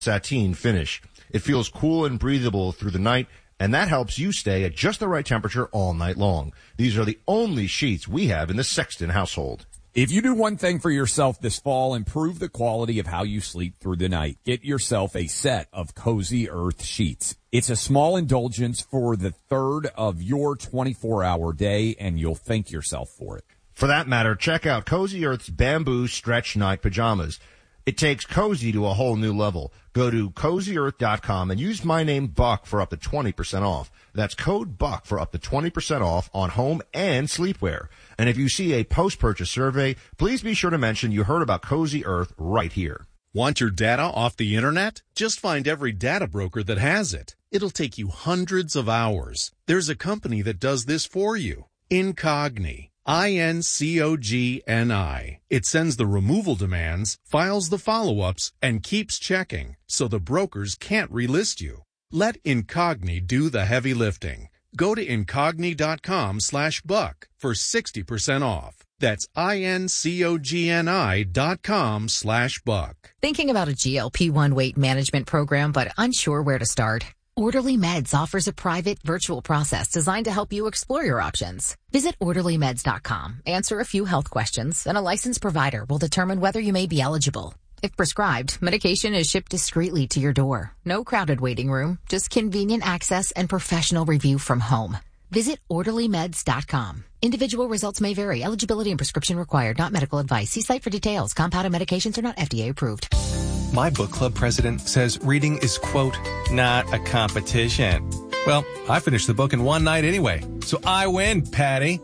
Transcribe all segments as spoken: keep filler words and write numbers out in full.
sateen finish. It feels cool and breathable through the night, and that helps you stay at just the right temperature all night long. These are the only sheets we have in the Sexton household. If you do one thing for yourself this fall, improve the quality of how you sleep through the night. Get yourself a set of Cozy Earth sheets. It's a small indulgence for the third of your twenty-four hour day, and you'll thank yourself for it. For that matter, check out Cozy Earth's Bamboo Stretch Night Pajamas. It takes cozy to a whole new level. Go to cozy earth dot com and use my name Buck for up to twenty percent off. That's code Buck for up to twenty percent off on home and sleepwear. And if you see a post-purchase survey, please be sure to mention you heard about Cozy Earth right here. Want your data off the internet? Just find every data broker that has it. It'll take you hundreds of hours. There's a company that does this for you. Incogni. I N C O G N I. It sends the removal demands, files the follow-ups, and keeps checking, so the brokers can't relist you. Let Incogni do the heavy lifting. Go to incogni.com slash buck for sixty percent off. That's I-N-C-O-G-N-I dot com slash buck. Thinking about a G L P one weight management program, but unsure where to start? Orderly Meds offers a private virtual process designed to help you explore your options. Visit orderly meds dot com, answer a few health questions, and a licensed provider will determine whether you may be eligible. If prescribed, medication is shipped discreetly to your door. No crowded waiting room, just convenient access and professional review from home. Visit orderly meds dot com. Individual results may vary. Eligibility and prescription required. Not medical advice. See site for details. Compounded medications are not F D A approved. My book club president says reading is, quote, not a competition. Well, I finished the book in one night anyway, so I win, Patty.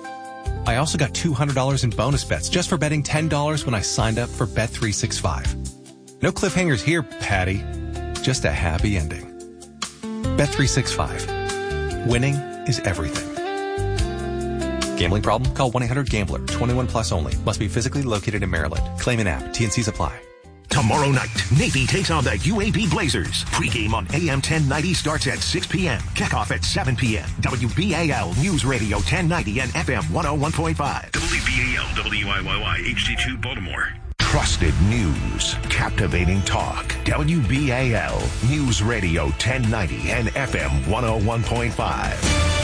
I also got two hundred dollars in bonus bets just for betting ten dollars when I signed up for Bet three sixty-five. No cliffhangers here, Patty. Just a happy ending. Bet three sixty-five. Winning is everything. Gambling problem? Call one eight hundred gambler. twenty-one plus only. Must be physically located in Maryland. Claim an app. T and C's apply. Tomorrow night, Navy takes on the U A B Blazers. Pregame on A M ten ninety starts at six p.m. Kickoff at seven p.m. W B A L News Radio ten ninety and F M one oh one point five. W B A L W I Y Y H D two Baltimore. Trusted news, captivating talk. W B A L News Radio ten ninety and F M one oh one point five.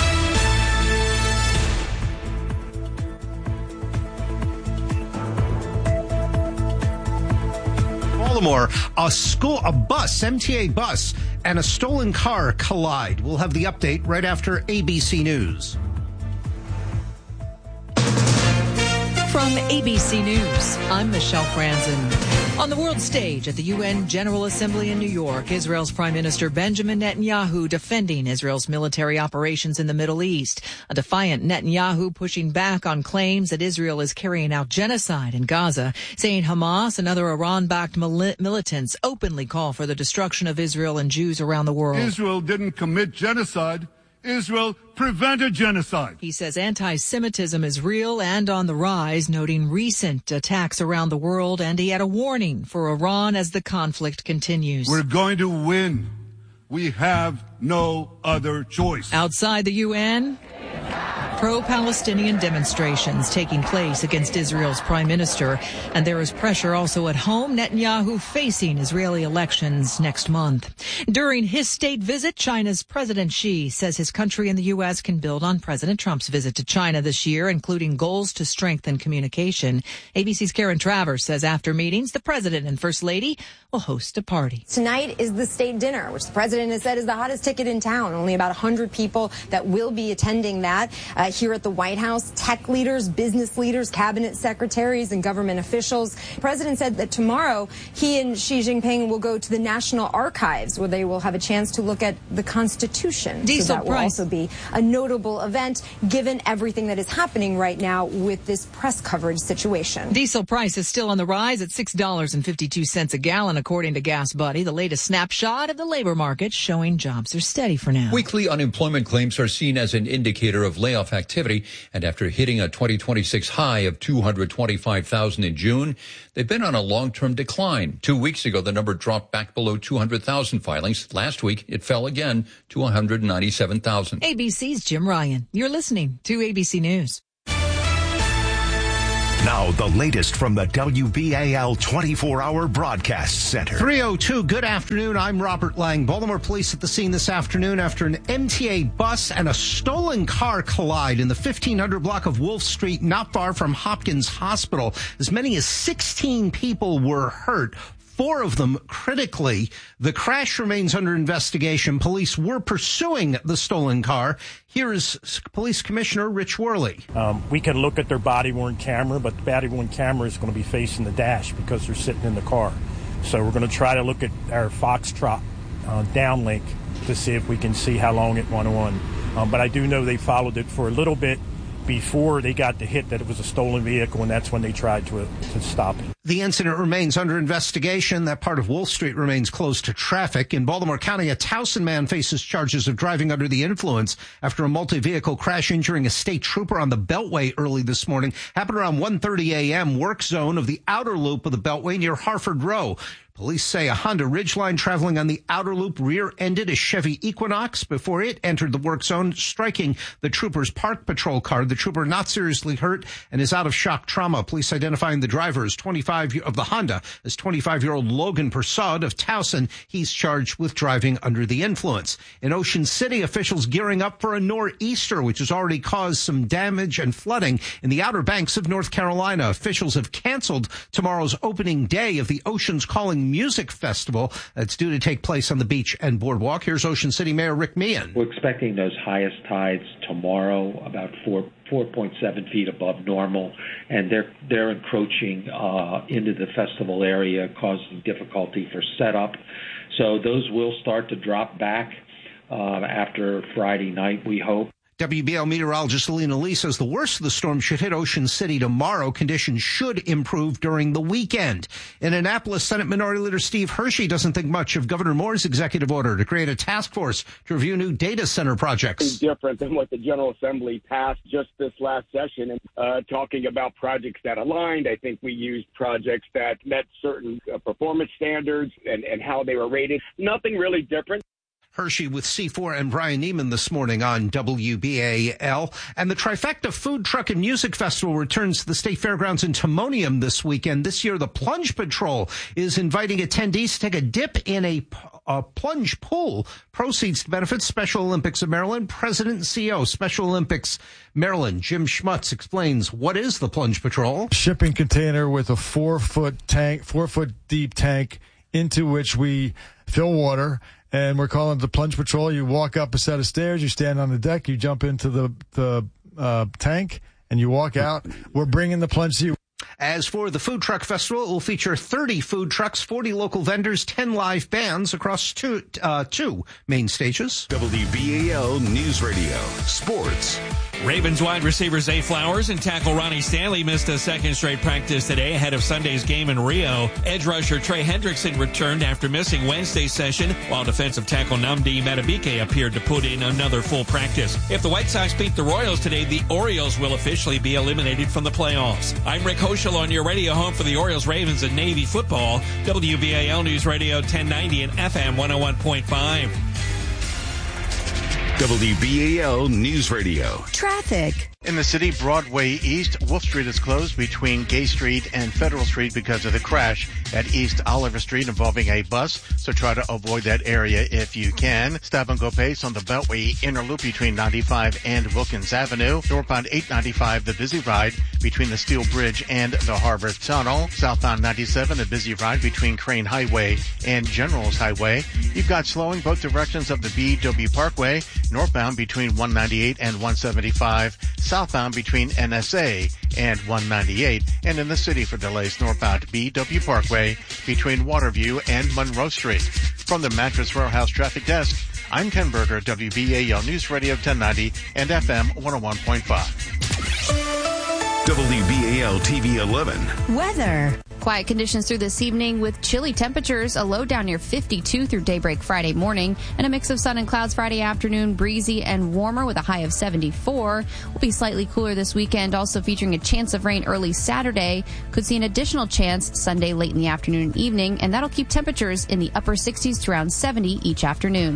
Baltimore, a school, a bus, M T A bus, and a stolen car collide. We'll have the update right after A B C News. From A B C News, I'm Michelle Franzen. On the world stage at the U N General Assembly in New York, Israel's Prime Minister Benjamin Netanyahu defending Israel's military operations in the Middle East. A defiant Netanyahu pushing back on claims that Israel is carrying out genocide in Gaza, saying Hamas and other Iran-backed mil- militants openly call for the destruction of Israel and Jews around the world. Israel didn't commit genocide. Israel prevented genocide. He says anti-Semitism is real and on the rise, noting recent attacks around the world, and he had a warning for Iran as the conflict continues. We're going to win. We have no other choice. Outside the U N, pro-Palestinian demonstrations taking place against Israel's prime minister, and there is pressure also at home. Netanyahu facing Israeli elections next month. During his state visit, China's President Xi says his country and the U S can build on President Trump's visit to China this year, including goals to strengthen communication. A B C's Karen Travers says after meetings, the president and first lady will host a party. Tonight is the state dinner, which the president has said is the hottest ticket in town. Only about one hundred people that will be attending that. Uh, here at the White House, tech leaders, business leaders, cabinet secretaries, and government officials. The president said that tomorrow he and Xi Jinping will go to the National Archives, where they will have a chance to look at the Constitution. Diesel so that will price. also be a notable event, given everything that is happening right now with this press coverage situation. Diesel price is still on the rise at six dollars and fifty-two cents a gallon, according to Gas Buddy. The latest snapshot of the labor market showing jobs are steady for now. Weekly unemployment claims are seen as an indicator of layoff activity, and after hitting a twenty twenty-six high of two hundred twenty-five thousand in June, they've been on a long-term decline. Two weeks ago, the number dropped back below two hundred thousand filings. Last week, it fell again to one hundred ninety-seven thousand. A B C's Jim Ryan. You're listening to A B C News. Now, the latest from the W B A L twenty-four hour Broadcast Center. three oh two, good afternoon. I'm Robert Lang. Baltimore police at the scene this afternoon after an M T A bus and a stolen car collide in the fifteen hundred block of Wolf Street, not far from Hopkins Hospital. As many as sixteen people were hurt. Four of them critically. The crash remains under investigation. Police were pursuing the stolen car. Here is Police Commissioner Rich Worley. Um, we can look at their body-worn camera, but the body-worn camera is going to be facing the dash because they're sitting in the car. So we're going to try to look at our Foxtrot uh, downlink to see if we can see how long it went on. Um, but I do know they followed it for a little bit before they got the hit that it was a stolen vehicle, and that's when they tried to, to stop it. The incident remains under investigation. That part of Wolf Street remains closed to traffic. In Baltimore County, a Towson man faces charges of driving under the influence after a multi-vehicle crash injuring a state trooper on the Beltway early this morning. Happened around one thirty a.m., work zone of the outer loop of the Beltway near Harford Row. Police say a Honda Ridgeline traveling on the outer loop rear-ended a Chevy Equinox before it entered the work zone, striking the trooper's park patrol car. The trooper not seriously hurt and is out of shock trauma. Police identifying the driver as twenty-five of the Honda as twenty-five-year-old Logan Persaud of Towson. He's charged with driving under the influence. In Ocean City, officials gearing up for a nor'easter, which has already caused some damage and flooding in the Outer Banks of North Carolina. Officials have canceled tomorrow's opening day of the Oceans Calling Music Festival that's due to take place on the beach and boardwalk. Here's Ocean City Mayor Rick Meehan. We're expecting those highest tides tomorrow, about four four point seven feet above normal, and they're they're encroaching uh, into the festival area, causing difficulty for setup. So those will start to drop back uh, after Friday night, we hope. W B L meteorologist Alina Lee says the worst of the storm should hit Ocean City tomorrow. Conditions should improve during the weekend. In Annapolis, Senate Minority Leader Steve Hershey doesn't think much of Governor Moore's executive order to create a task force to review new data center projects. It's different than what the General Assembly passed just this last session, and uh, talking about projects that aligned. I think we used projects that met certain uh, performance standards and, and how they were rated. Nothing really different. Hershey with C four and Brian Neiman this morning on W B A L. And the Trifecta Food Truck and Music Festival returns to the State Fairgrounds in Timonium this weekend. This year, the Plunge Patrol is inviting attendees to take a dip in a, a plunge pool. Proceeds to benefit Special Olympics of Maryland. President and C E O, Special Olympics Maryland, Jim Schmutz, explains what is the Plunge Patrol. Shipping container with a four-foot tank, four-foot deep tank into which we fill water. And we're calling it the Plunge Patrol. You walk up a set of stairs, you stand on the deck, you jump into the the uh, tank, and you walk out. We're bringing the plunge to you. As for the Food Truck Festival, it will feature thirty food trucks, forty local vendors, ten live bands across two, uh, two main stages. W B A L News Radio Sports. Ravens wide receiver Zay Flowers and tackle Ronnie Stanley missed a second straight practice today ahead of Sunday's game in Rio. Edge rusher Trey Hendrickson returned after missing Wednesday's session, while defensive tackle Nnamdi Madubuike appeared to put in another full practice. If the White Sox beat the Royals today, the Orioles will officially be eliminated from the playoffs. I'm Rick Hoschel on your radio home for the Orioles, Ravens, and Navy football. W B A L News Radio ten ninety and F M one oh one point five. W B A L News Radio. Traffic. In the city, Broadway East, Wolf Street is closed between Gay Street and Federal Street because of the crash at East Oliver Street involving a bus, so try to avoid that area if you can. Stop and go pace on the Beltway inner loop between ninety-five and Wilkins Avenue. Northbound eight ninety-five, the busy ride between the Steel Bridge and the Harbor Tunnel. Southbound ninety-seven, the busy ride between Crane Highway and Generals Highway. You've got slowing both directions of the B W Parkway, northbound between one ninety-eight and one seventy-five. Southbound between N S A and one ninety-eight, and in the city for delays northbound B W Parkway between Waterview and Monroe Street. From the Mattress Warehouse Traffic Desk, I'm Ken Berger, W B A L News Radio ten ninety and F M one oh one point five. W B A L T V eleven. Weather. Quiet conditions through this evening with chilly temperatures, a low down near fifty-two through daybreak Friday morning, and a mix of sun and clouds Friday afternoon, breezy and warmer with a high of seventy-four. Will be slightly cooler this weekend, also featuring a chance of rain early Saturday. Could see an additional chance Sunday late in the afternoon and evening, and that'll keep temperatures in the upper sixties to around seventy each afternoon.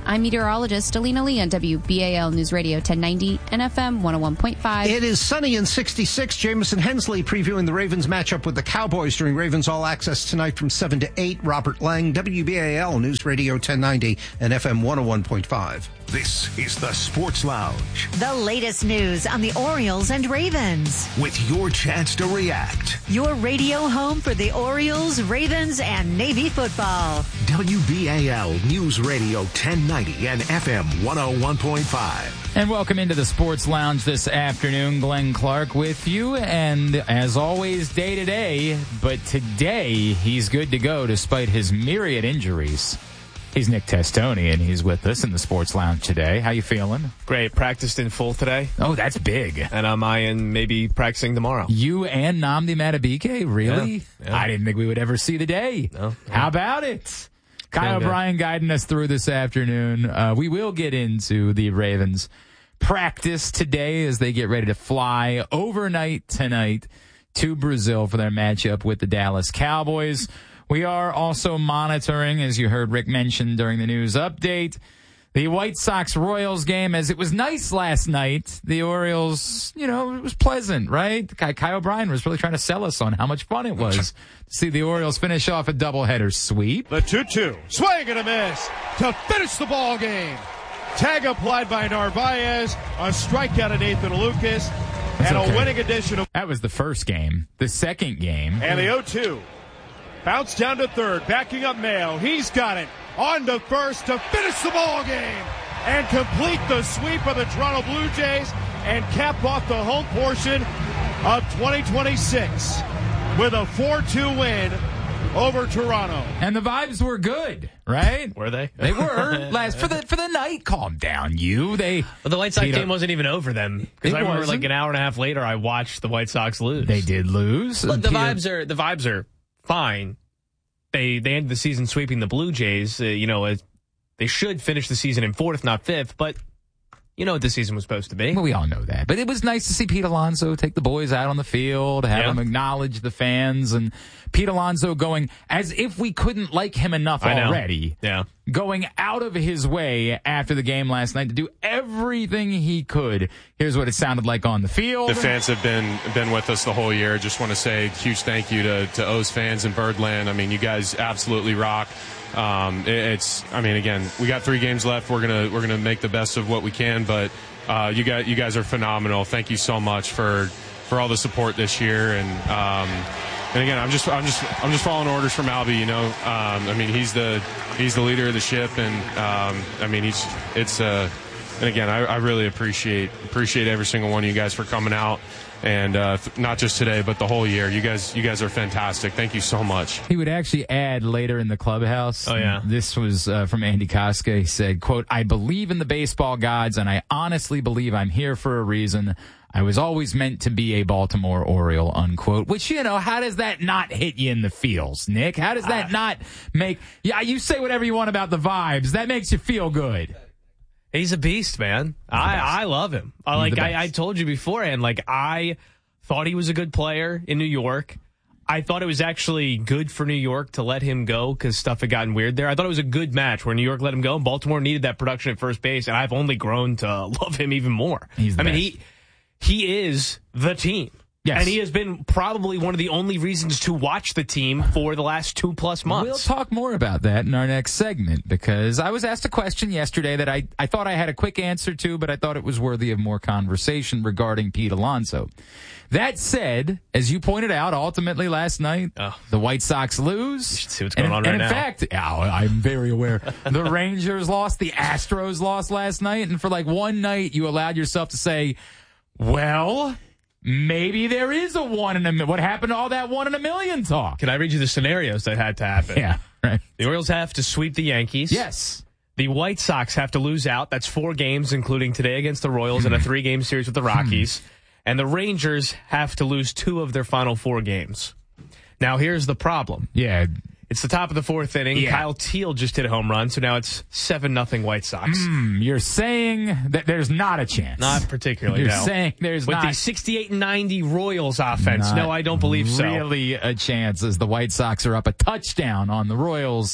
I'm meteorologist Alina Lee on W B A L News Radio ten ninety and F M one oh one point five. It is sunny and sixty-six. Jamison Hensley previewing the Ravens matchup with the Cowboys during Ravens All Access tonight from seven to eight. Robert Lang, W B A L News Radio ten ninety and F M one oh one point five. This is the Sports Lounge. The latest news on the Orioles and Ravens. With your chance to react. Your radio home for the Orioles, Ravens, and Navy football. W B A L News Radio ten ninety and F M one oh one point five. And welcome into the Sports Lounge this afternoon. Glenn Clark with you. And as always, day to day. But today, he's good to go despite his myriad injuries. He's Nick Testoni, and he's with us in the Sports Lounge today. How you feeling? Great. Practiced in full today. Oh, that's big. And I'm eyeing maybe practicing tomorrow. You and Nnamdi Madubuike? Really? Yeah, yeah. I didn't think we would ever see the day. No, yeah. How about it? Kyle Feeling O'Brien good. guiding us through this afternoon. Uh, we will get into the Ravens practice today as they get ready to fly overnight tonight to Brazil for their matchup with the Dallas Cowboys. We are also monitoring, as you heard Rick mention during the news update, the White Sox-Royals game. As it was nice last night, the Orioles, you know, it was pleasant, right? Kyle O'Brien was really trying to sell us on how much fun it was to see the Orioles finish off a doubleheader sweep. The two two, swing and a miss to finish the ball game. Tag applied by Narvaez, a strikeout of Nathan Lucas, and okay. a winning addition of... That was the first game. The second game. And the oh two. Bounce down to third, backing up Mayo. He's got it on to first to finish the ball game and complete the sweep of the Toronto Blue Jays and cap off the home portion of twenty twenty-six with a four two win over Toronto. And the vibes were good, right? Were they? They were. Last for the for the night. Calm down, you. They. Well, the White Sox game wasn't even over then, because I remember wasn't. like an hour and a half later, I watched the White Sox lose. They did lose. Look, the Peter, vibes are the vibes are fine. They they ended the season sweeping the Blue Jays. Uh, you know, as they should finish the season in fourth, not fifth. But you know what the season was supposed to be. Well, we all know that. But it was nice to see Pete Alonso take the boys out on the field, have yeah. them acknowledge the fans, and Pete Alonso going as if we couldn't like him enough I already. Know. Yeah. Going out of his way after the game last night to do everything he could. Here's what it sounded like on the field. The fans have been been with us the whole year. Just want to say huge thank you to, to O's fans in Birdland. I mean, you guys absolutely rock. Um, it, it's, I mean, again, we got three games left. We're gonna we're gonna make the best of what we can. But uh, you guys you guys are phenomenal. Thank you so much for for all the support this year. And um, and again, I'm just I'm just I'm just following orders from Albie. You know, um, I mean, he's the he's the leader of the ship, and um, I mean, he's it's uh, and again, I, I really appreciate appreciate every single one of you guys for coming out. And uh, not just today, but the whole year. You guys, you guys are fantastic. Thank you so much. He would actually add later in the clubhouse. Oh yeah, this was uh, from Andy Koska. He said, "Quote: I believe in the baseball gods, and I honestly believe I'm here for a reason. I was always meant to be a Baltimore Oriole." Unquote. Which, you know, how does that not hit you in the feels, Nick? How does that uh, not make? Yeah, you say whatever you want about the vibes. That makes you feel good. He's a beast, man. I, I love him. I, like I, I told you beforehand, like I thought he was a good player in New York. I thought it was actually good for New York to let him go because stuff had gotten weird there. I thought it was a good match where New York let him go and Baltimore needed that production at first base, and I've only grown to love him even more. He's the I mean, best. he he is the team. Yes. And he has been probably one of the only reasons to watch the team for the last two plus months. We'll talk more about that in our next segment because I was asked a question yesterday that I, I thought I had a quick answer to, but I thought it was worthy of more conversation regarding Pete Alonso. That said, as you pointed out, ultimately last night, oh. the White Sox lose. You should see what's going and, on right and in now. fact, oh, I'm very aware. The Rangers lost, the Astros lost last night, and for like one night you allowed yourself to say, well, maybe there is a one in a million. What happened to all that one in a million talk? Can I read you the scenarios that had to happen? Yeah, right. The Orioles have to sweep the Yankees. Yes. The White Sox have to lose out. That's four games, including today against the Royals and a three-game series with the Rockies. And the Rangers have to lose two of their final four games. Now, here's the problem. Yeah. It's the top of the fourth inning. Yeah. Kyle Teal just hit a home run, so now it's seven nothing White Sox. Mm, you're saying that there's not a chance. Not particularly, You're no. saying there's With not. the sixty-eight ninety Royals offense. Not No, I don't believe so. Really a chance as the White Sox are up a touchdown on the Royals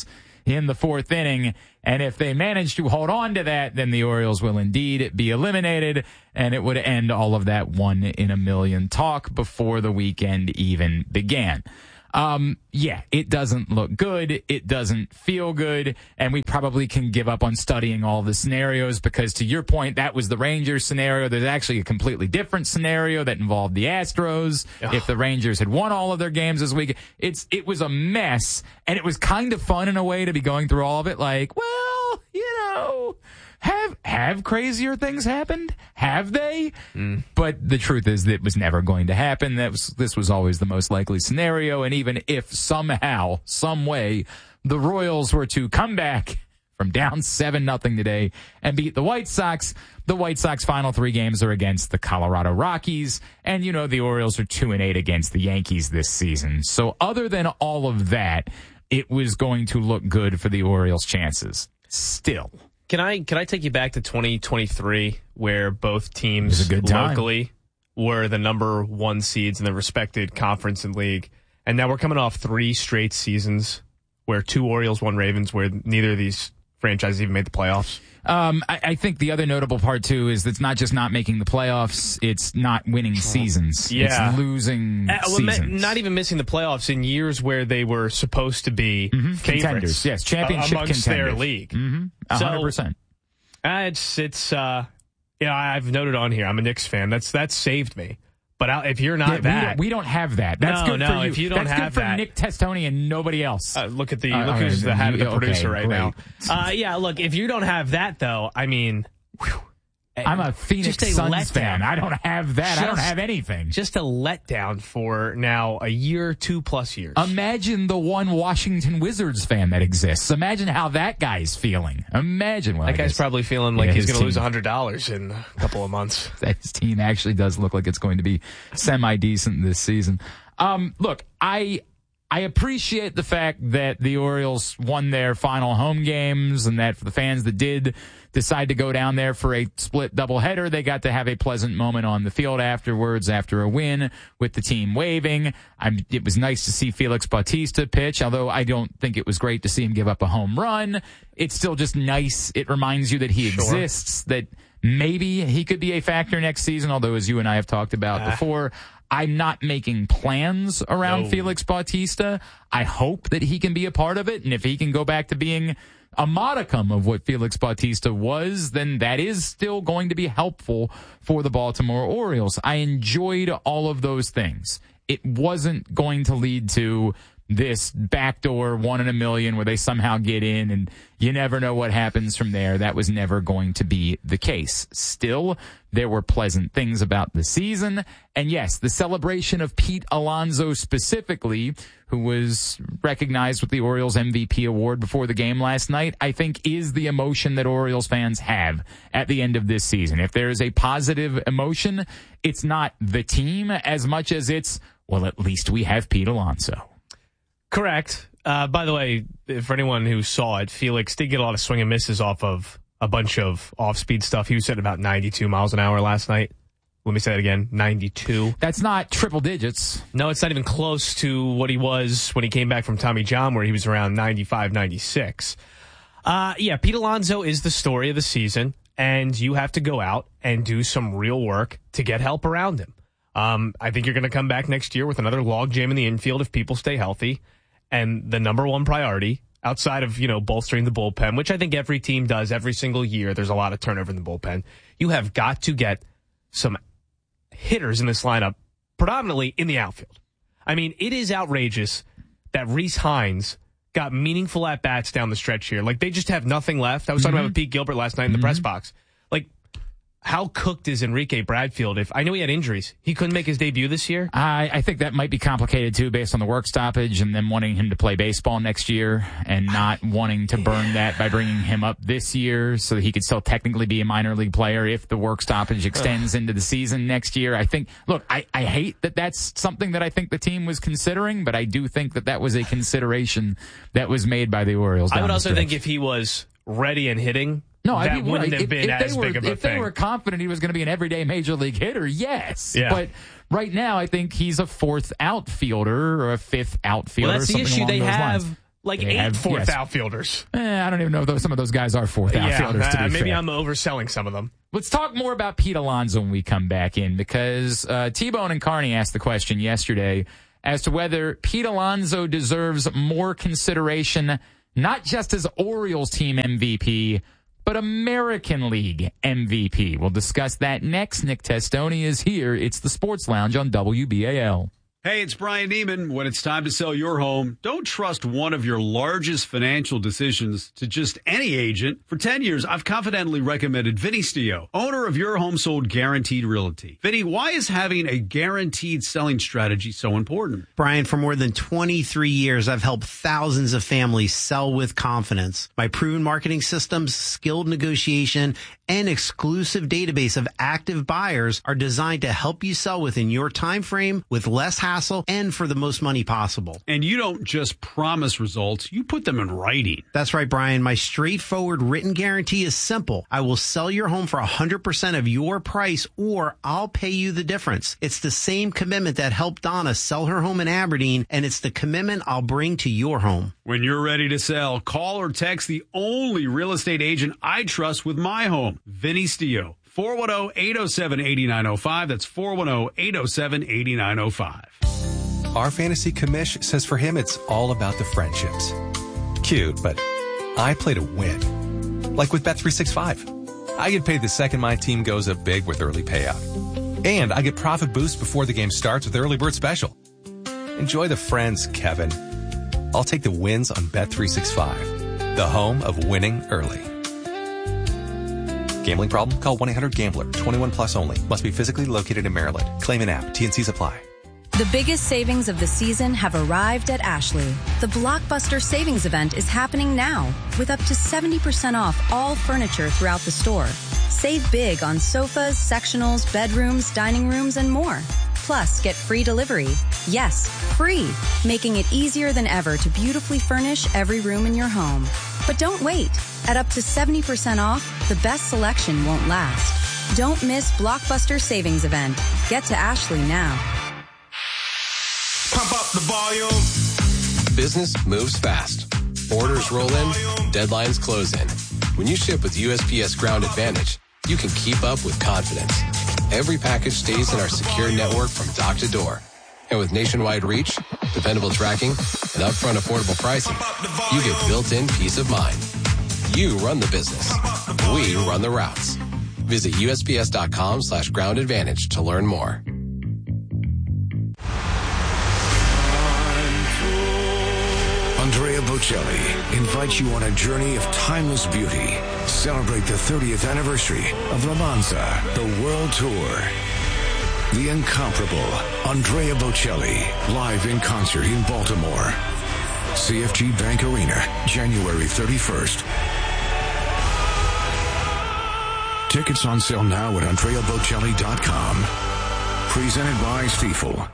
in the fourth inning. And if they manage to hold on to that, then the Orioles will indeed be eliminated, and it would end all of that one in a million talk before the weekend even began. Um, yeah, it doesn't look good. It doesn't feel good. And we probably can give up on studying all the scenarios because, to your point, that was the Rangers scenario. There's actually a completely different scenario that involved the Astros. Ugh. If the Rangers had won all of their games this week, it's, it was a mess. And it was kind of fun in a way to be going through all of it like, well, you know, Have have crazier things happened? Have they? Mm. But the truth is that it was never going to happen. That was this was always the most likely scenario. And even if somehow, some way, the Royals were to come back from down seven nothing today and beat the White Sox, the White Sox final three games are against the Colorado Rockies, and you know the Orioles are two and eight against the Yankees this season. So other than all of that, it was going to look good for the Orioles' chances. Still. Can I can I take you back to twenty twenty-three, where both teams locally were the number one seeds in the respected conference and league, and now we're coming off three straight seasons where two Orioles, one Ravens, where neither of these franchises even made the playoffs? Um, I, I think the other notable part, too, is it's not just not making the playoffs, it's not winning seasons. Yeah. It's losing uh, well, seasons. Not even missing the playoffs in years where they were supposed to be mm-hmm. favorites. Contenders, yes, championship uh, amongst contenders. their league. Mm-hmm. one hundred percent. So, uh, it's, it's, uh, yeah, I've noted on here, I'm a Knicks fan. That's, that's saved me. But But if you're not yeah, that, we don't, we don't have that. That's no, good no, for you. If you don't That's have good for that, Nick Testoni and nobody else. Uh, look at the uh, look who's right, the head of the okay, producer right great. now. Uh, yeah, look, if you don't have that though, I mean, whew, I'm a Phoenix a Suns fan. I don't have that. Just, I don't have anything. Just a letdown for now a year, two plus years. Imagine the one Washington Wizards fan that exists. Imagine how that guy's feeling. Imagine well, that guy's probably feeling like yeah, he's going to lose one team, hundred dollars in a couple of months. His team actually does look like it's going to be semi-decent this season. Um, look, I... I appreciate the fact that the Orioles won their final home games and that for the fans that did decide to go down there for a split doubleheader, they got to have a pleasant moment on the field afterwards after a win with the team waving. I'm, it was nice to see Felix Bautista pitch, although I don't think it was great to see him give up a home run. It's still just nice. It reminds you that he sure. exists, that maybe he could be a factor next season, although as you and I have talked about uh. before, I'm not making plans around no. Felix Bautista. I hope that he can be a part of it. And if he can go back to being a modicum of what Felix Bautista was, then that is still going to be helpful for the Baltimore Orioles. I enjoyed all of those things. It wasn't going to lead to this backdoor one in a million where they somehow get in and you never know what happens from there. That was never going to be the case. Still, there were pleasant things about the season. And yes, the celebration of Pete Alonso specifically, who was recognized with the Orioles M V P award before the game last night, I think is the emotion that Orioles fans have at the end of this season. If there is a positive emotion, it's not the team as much as it's, well, at least we have Pete Alonso. Correct. Uh, by the way, for anyone who saw it, Felix did get a lot of swing and misses off of a bunch of off-speed stuff. He was sitting about ninety-two miles an hour last night. Let me say that again, ninety-two. That's not triple digits. No, it's not even close to what he was when he came back from Tommy John, where he was around ninety-five, ninety-six. Uh, yeah, Pete Alonso is the story of the season, and you have to go out and do some real work to get help around him. Um, I think you're going to come back next year with another logjam in the infield if people stay healthy. And the number one priority, outside of, you know, bolstering the bullpen, which I think every team does every single year, there's a lot of turnover in the bullpen. You have got to get some hitters in this lineup, predominantly in the outfield. I mean, it is outrageous that Rhys Hines got meaningful at-bats down the stretch here. Like, they just have nothing left. I was mm-hmm. talking about with Pete Gilbert last night in the mm-hmm. press box. Like, how cooked is Enrique Bradfield? If I know he had injuries, he couldn't make his debut this year. I, I think that might be complicated too, based on the work stoppage and then wanting him to play baseball next year and not wanting to burn that by bringing him up this year so that he could still technically be a minor league player if the work stoppage extends into the season next year. I think, look, I, I hate that that's something that I think the team was considering, but I do think that that was a consideration that was made by the Orioles. I would also think if he was ready and hitting, No, that I mean, wouldn't right. have been if, if as were, big of a if thing. If they were confident he was going to be an everyday major league hitter, yes. Yeah. But right now, I think he's a fourth outfielder or a fifth outfielder. Well, that's the issue. They have lines. Like They eight have- fourth yes. outfielders. Eh, I don't even know if those, some of those guys are fourth Yeah, outfielders, to uh, be maybe fair. I'm overselling some of them. Let's talk more about Pete Alonso when we come back in, because uh, T-Bone and Carney asked the question yesterday as to whether Pete Alonso deserves more consideration, not just as Orioles team M V P, but American League M V P. We'll discuss that next. Nick Testoni is here. It's the Sports Lounge on W B A L. Hey, it's Brian Neiman. When it's time to sell your home, don't trust one of your largest financial decisions to just any agent. For ten years, I've confidently recommended Vinny Stio, owner of Your Home Sold Guaranteed Realty. Vinny, why is having a guaranteed selling strategy so important? Brian, for more than twenty-three years, I've helped thousands of families sell with confidence. My proven marketing systems, skilled negotiation, and exclusive database of active buyers are designed to help you sell within your time frame with less hassle and for the most money possible. And you don't just promise results, you put them in writing. That's right, Brian. My straightforward written guarantee is simple. I will sell your home for one hundred percent of your price, or I'll pay you the difference. It's the same commitment that helped Donna sell her home in Aberdeen, and it's the commitment I'll bring to your home. When you're ready to sell, call or text the only real estate agent I trust with my home, Vinny Stio. four one zero, eight zero seven, eight nine zero five. That's four one zero, eight zero seven, eight nine zero five. Our fantasy commish says for him it's all about the friendships. Cute, but I play to win. Like with Bet three sixty-five. I get paid the second my team goes up big with early payout. And I get profit boost before the game starts with early bird special. Enjoy the friends, Kevin. I'll take the wins on Bet three sixty-five, the home of winning early. Gambling problem? Call one eight hundred gambler. twenty-one plus only. Must be physically located in Maryland. Claim an app. T and Cs apply. The biggest savings of the season have arrived at Ashley. The Blockbuster Savings Event is happening now with up to seventy percent off all furniture throughout the store. Save big on sofas, sectionals, bedrooms, dining rooms, and more. Plus, get free delivery. Yes, free, making it easier than ever to beautifully furnish every room in your home. But don't wait. At up to seventy percent off, the best selection won't last. Don't miss Blockbuster Savings Event. Get to Ashley now. Pump up the volume. Business moves fast. Orders roll in, deadlines close in. When you ship with U S P S Ground Advantage, you can keep up with confidence. Every package stays in our secure network from dock to door. And with nationwide reach, dependable tracking, and upfront affordable pricing, you get built-in peace of mind. You run the business. We run the routes. Visit U S P S dot com slash ground advantage to learn more. Andrea Bocelli invites you on a journey of timeless beauty. Celebrate the thirtieth anniversary of Romanza, the World Tour. The incomparable Andrea Bocelli, live in concert in Baltimore. C F G Bank Arena, January thirty-first. Tickets on sale now at andrea bocelli dot com. Presented by Stifel.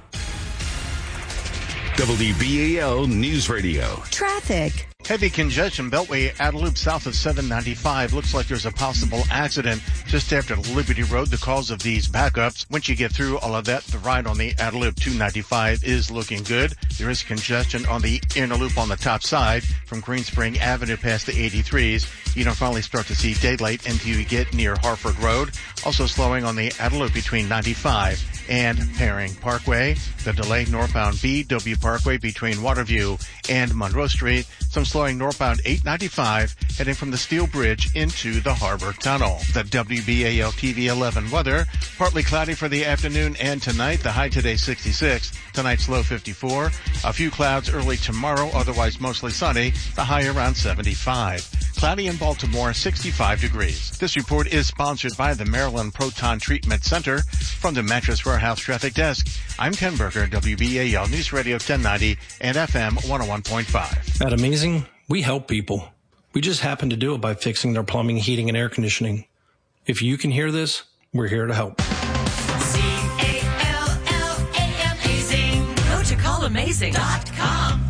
W B A L News Radio. Traffic. Heavy congestion beltway out of loop south of seven ninety-five. Looks like there's a possible accident just after Liberty Road. The cause of these backups. Once you get through all of that, the ride on the outer loop two ninety-five is looking good. There is congestion on the inner loop on the top side from Green Spring Avenue past the eighty-threes. You don't finally start to see daylight until you get near Harford Road. Also slowing on the outer loop between ninety-five and Paring Parkway. The delay northbound B W Parkway between Waterview and Monroe Street. Some slowing northbound eight ninety-five heading from the Steel Bridge into the Harbor Tunnel. The W B A L T V eleven weather. Partly cloudy for the afternoon and tonight. The high today sixty-six. Tonight's low fifty-four. A few clouds early tomorrow. Otherwise mostly sunny. The high around seventy-five. Cloudy in Baltimore, sixty-five degrees. This report is sponsored by the Maryland Proton Treatment Center. From the Mattress Warehouse Traffic Desk, I'm Ken Berger, W B A L News Radio ten ninety and F M one oh one point five. At Amazing, we help people. We just happen to do it by fixing their plumbing, heating, and air conditioning. If you can hear this, we're here to help. C A L L A M Azing. Go to call amazing dot com.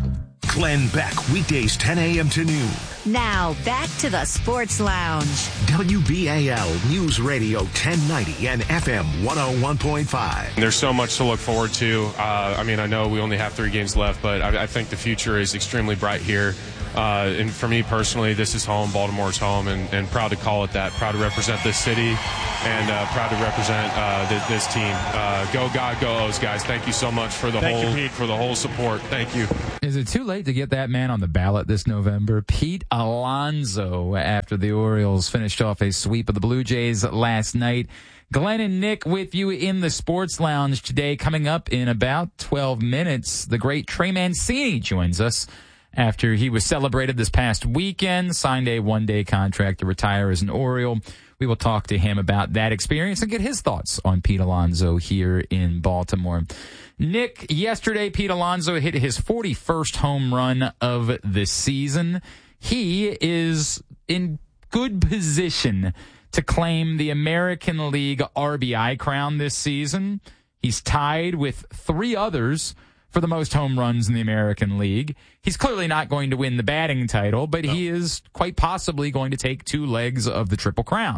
Glenn Beck, weekdays ten a.m. to noon. Now, back to the Sports Lounge. W B A L News Radio ten ninety and F M one oh one point five. There's so much to look forward to. Uh, I mean, I know we only have three games left, but I, I think the future is extremely bright here. Uh, and for me personally, this is home. Baltimore's home, and, and proud to call it that. Proud to represent this city, and uh, proud to represent uh, th- this team. Uh, go God, go O's, guys! Thank you so much for the Thank whole you, for the whole support. Thank you. Is it too late to get that man on the ballot this November? Pete Alonso, after the Orioles finished off a sweep of the Blue Jays last night. Glenn and Nick with you in the Sports Lounge today. Coming up in about twelve minutes, the great Trey Mancini joins us after he was celebrated this past weekend, signed a one-day contract to retire as an Oriole. We will talk to him about that experience and get his thoughts on Pete Alonso here in Baltimore. Nick, yesterday Pete Alonso hit his forty-first home run of the season. He is in good position to claim the American League R B I crown this season. He's tied with three others for the most home runs in the American League. He's clearly not going to win the batting title, but no. He is quite possibly going to take two legs of the Triple Crown.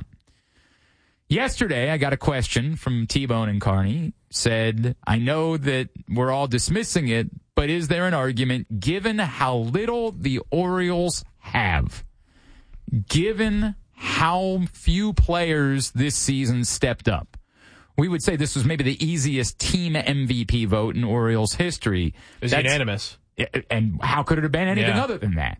Yesterday, I got a question from T-Bone and Carney. Said, I know that we're all dismissing it, but is there an argument, given how little the Orioles have, given how few players this season stepped up? We would say this was maybe the easiest team M V P vote in Orioles history. It was That's, unanimous. And how could it have been anything yeah. other than that?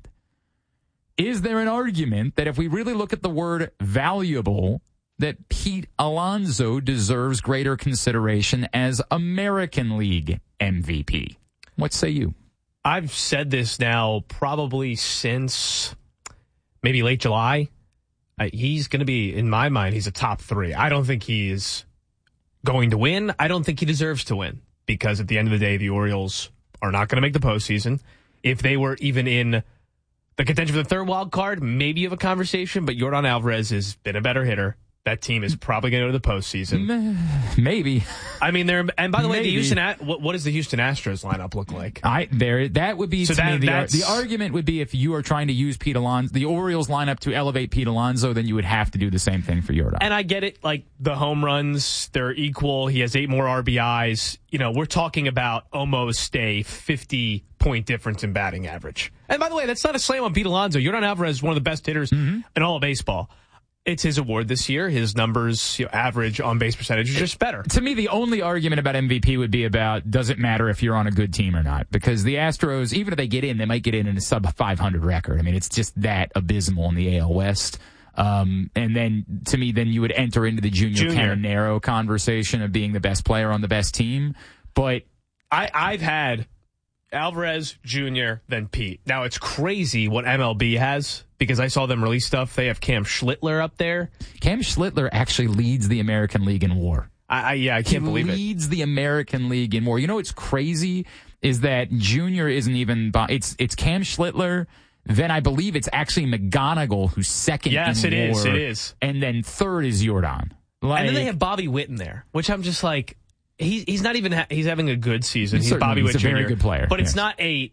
Is there an argument that if we really look at the word valuable, that Pete Alonso deserves greater consideration as American League M V P? What say you? I've said this now probably since maybe late July. Uh, he's going to be, in my mind, he's a top three. I don't think he is going to win. I don't think he deserves to win, because at the end of the day, the Orioles are not going to make the postseason. If they were even in the contention for the third wild card, maybe you have a conversation, but Yordan Alvarez has been a better hitter. That team is probably going to go to the postseason. Maybe. I mean, they're, and by the way, Maybe. the Houston, what, what does the Houston Astros lineup look like? I there that would be so to that, me the, the argument would be if you are trying to use Pete Alonso, the Orioles lineup to elevate Pete Alonso, then you would have to do the same thing for Yordan. And I get it, like the home runs, they're equal. He has eight more R B Is. You know, we're talking about almost a fifty point difference in batting average. And by the way, that's not a slam on Pete Alonso. Yordan Alvarez is one of the best hitters mm-hmm. in all of baseball. It's his award this year. His numbers, you know, average on base percentage is just better. To me, the only argument about M V P would be about, does it matter if you're on a good team or not? Because the Astros, even if they get in, they might get in in a sub five hundred record. I mean, it's just that abysmal in the A L West. Um, and then, to me, then you would enter into the Junior, Junior. Canonero conversation of being the best player on the best team. But I, I've had Alvarez, Junior, then Pete. Now, it's crazy what M L B has, because I saw them release stuff. They have Cam Schlittler up there. Cam Schlittler actually leads the American League in WAR. I, I yeah, I can't he believe it. He leads the American League in WAR. You know what's crazy is that Junior isn't even. It's it's Cam Schlittler. Then I believe it's actually McGonigal who's second. Yes, in it WAR, is. It is. And then third is Yordan. Like, and then they have Bobby Witt in there, which I'm just like, he's he's not even ha- he's having a good season. He's, he's Bobby Witt He's a Junior, very good player, but yes. It's not a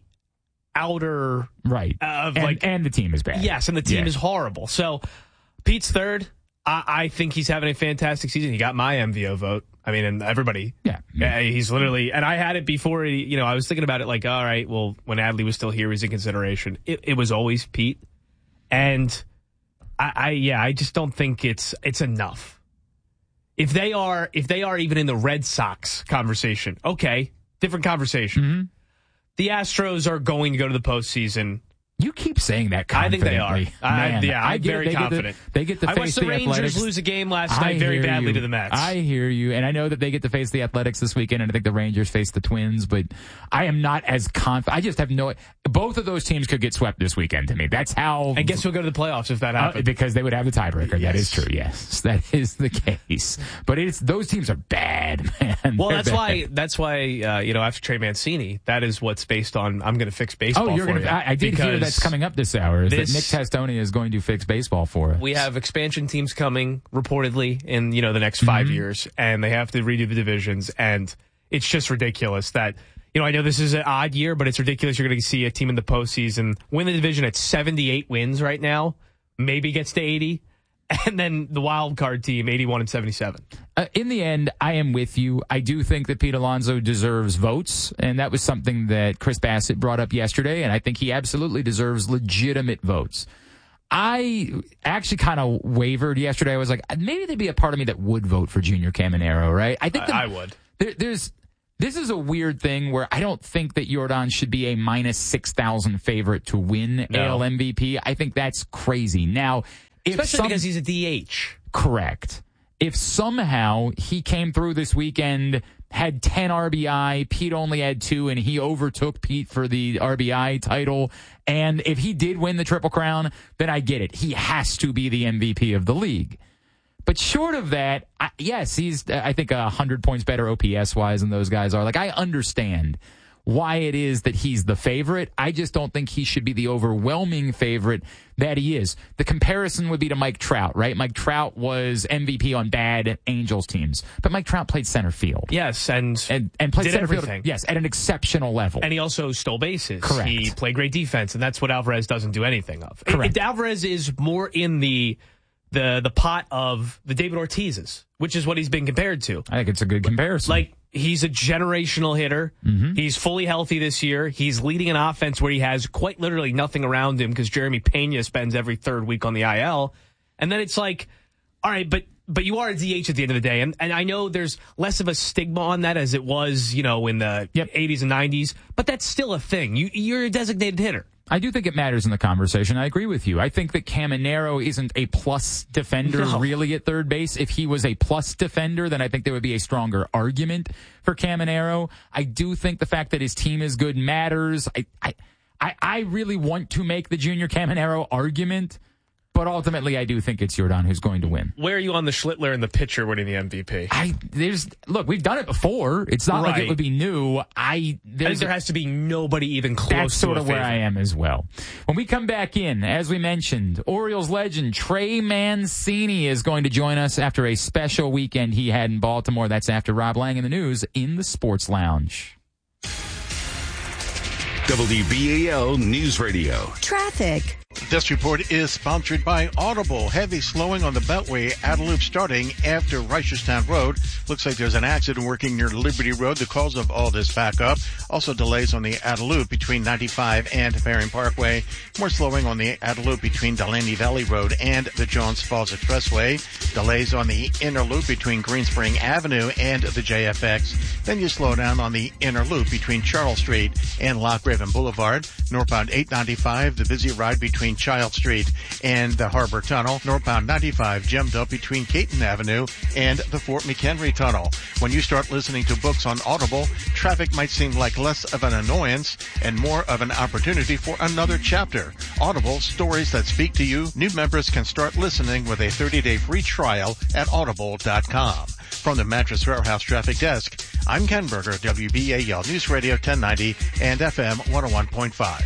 outer right of and, like and the team is bad. Yes, and the team yeah. is horrible. So Pete's third. I, I think he's having a fantastic season. He got my M V O vote. I mean, and everybody. Yeah, yeah. He's literally, and I had it before. He, you know, I was thinking about it like, all right, well, when Adley was still here, he was in consideration. It, it was always Pete, and I, I, yeah, I just don't think it's it's enough. If they are, if they are even in the Red Sox conversation, okay, different conversation. Mm-hmm. The Astros are going to go to the postseason. You keep saying that confidently. I think they are. Man, I, yeah, I'm get, very they confident. Get the, they get to I face watched the, the Rangers Athletics. lose a game last I night very badly you. to the Mets. I hear you, and I know that they get to face the Athletics this weekend, and I think the Rangers face the Twins, but I am not as confident. I just have no... Both of those teams could get swept this weekend to me. That's how... And guess who'll go to the playoffs if that happens? Uh, because they would have the tiebreaker. Yes. That is true, yes. That is the case. But it's those teams are bad, man. Well, They're that's bad. why, that's why uh, you know, after Trey Mancini, that is what's based on, I'm going to fix baseball Oh, you're for gonna, you. I, I did hear that's coming up this hour, is this, that Nick Testoni is going to fix baseball for us. We have expansion teams coming, reportedly, in, you know, the next five mm-hmm. years, and they have to redo the divisions, and it's just ridiculous that you know, I know this is an odd year, but it's ridiculous. You're going to see a team in the postseason win the division at seventy-eight wins right now, maybe gets to eighty, and then the wild card team, eighty-one and seventy-seven. Uh, in the end, I am with you. I do think that Pete Alonso deserves votes, and that was something that Chris Bassett brought up yesterday, and I think he absolutely deserves legitimate votes. I actually kind of wavered yesterday. I was like, maybe there'd be a part of me that would vote for Junior Caminero, right? I think the, I, I would. There, there's this is a weird thing where I don't think that Yordan should be a minus six thousand favorite to win no. A L M V P. I think that's crazy. Now, if especially some, because he's a D H. Correct. If somehow he came through this weekend, had ten R B I, Pete only had two, and he overtook Pete for the R B I title, and if he did win the Triple Crown, then I get it. He has to be the M V P of the league. But short of that, I, yes, he's, I think, one hundred points better O P S-wise than those guys are. Like, I understand why it is that he's the favorite. I just don't think he should be the overwhelming favorite that he is. The comparison would be to Mike Trout, right? Mike Trout was M V P on bad Angels teams, but Mike Trout played center field. Yes, and and, and played did center everything. field. Yes, at an exceptional level. And he also stole bases. Correct. He played great defense, and that's what Alvarez doesn't do anything of. Correct. It, it, Alvarez is more in the the the pot of the David Ortiz's, which is what he's been compared to. I think it's a good comparison. Like, he's a generational hitter. Mm-hmm. He's fully healthy this year. He's leading an offense where he has quite literally nothing around him because Jeremy Pena spends every third week on the I L. And then it's like, all right, but but you are a D H at the end of the day. And and I know there's less of a stigma on that as it was, you know, in the yep. eighties and nineties, but that's still a thing. You, you're a designated hitter. I do think it matters in the conversation. I agree with you. I think that Caminero isn't a plus defender no. really at third base. If he was a plus defender, then I think there would be a stronger argument for Caminero. I do think the fact that his team is good matters. I, I, I, I really want to make the Junior Caminero argument, but ultimately I do think it's Yordan who's going to win. Where are you on the Schlittler and the pitcher winning the M V P? I there's look, we've done it before. It's not right. like it would be new. I, I think there has to be nobody even close. That's sort to of where I am as well. When we come back in, as we mentioned, Orioles legend Trey Mancini is going to join us after a special weekend he had in Baltimore. That's after Rob Lang in the news in the Sports Lounge. W B A L News Radio. Traffic. This report is sponsored by Audible. Heavy slowing on the Beltway at a loop starting after Reicherstown Road. Looks like there's an accident working near Liberty Road. The cause of all this backup. Also delays on the Ada Loop between ninety-five and Marion Parkway. More slowing on the Ada Loop between Delaney Valley Road and the Jones Falls Expressway. Delays on the inner loop between Green Spring Avenue and the J F X. Then you slow down on the inner loop between Charles Street and Loch Raven Boulevard. Northbound eight ninety-five, the busy ride between Between Child Street and the Harbor Tunnel. Northbound ninety-five gemmed up between Caton Avenue and the Fort McHenry Tunnel. When you start listening to books on Audible, traffic might seem like less of an annoyance and more of an opportunity for another chapter. Audible, stories that speak to you. New members can start listening with a thirty-day free trial at audible dot com. From the Mattress Warehouse Traffic Desk, I'm Ken Berger, W B A L News Radio ten ninety and F M one oh one point five.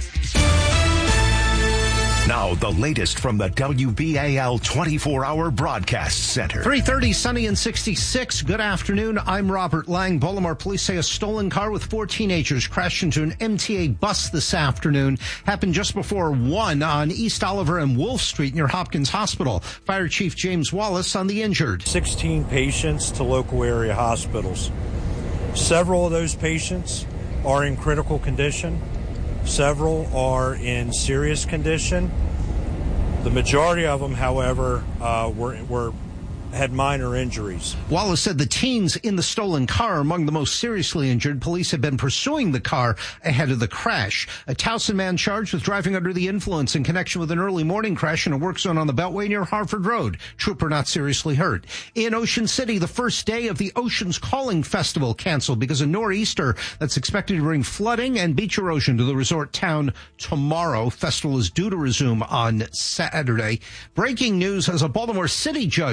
Now, the latest from the W B A L twenty-four hour Broadcast Center. three thirty, sunny and sixty-six. Good afternoon. I'm Robert Lang. Baltimore police say a stolen car with four teenagers crashed into an M T A bus this afternoon. Happened just before one on East Oliver and Wolf Street near Hopkins Hospital. Fire Chief James Wallace on the injured. sixteen patients to local area hospitals. Several of those patients are in critical condition. Several are in serious condition. The majority of them, however, uh, were, were had minor injuries. Wallace said the teens in the stolen car are among the most seriously injured. Police have been pursuing the car ahead of the crash. A Towson man charged with driving under the influence in connection with an early morning crash in a work zone on the Beltway near Harford Road. Trooper not seriously hurt. In Ocean City, the first day of the Oceans Calling Festival canceled because of nor'easter that's expected to bring flooding and beach erosion to the resort town tomorrow. Festival is due to resume on Saturday. Breaking news as a Baltimore City judge has denied